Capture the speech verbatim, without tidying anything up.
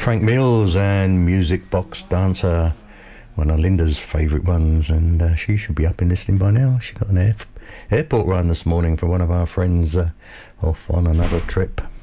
Frank Mills and Music Box Dancer, one of Linda's favourite ones, and uh, she should be up and listening by now. She got an air, airport run this morning for one of our friends uh, off on another trip.